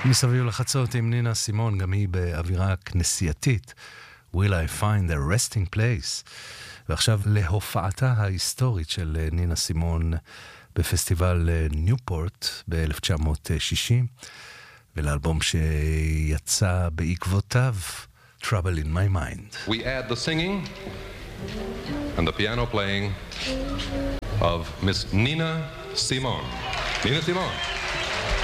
מסביב לחצות עם נינה סימון, גם היא באווירה כנסייתית. Will I find a resting place? ועכשיו להופעתה ההיסטורית של נינה סימון בפסטיבל ניופורט ב-1960, ולאלבום שיצא בעקבותיו, Trouble in My Mind. We add the singing and the piano playing of Miss Nina Simone. Nina Simone.